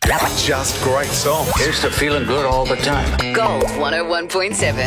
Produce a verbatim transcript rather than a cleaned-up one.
Just great songs. Here's to feeling good all the time. Gold one oh one point seven.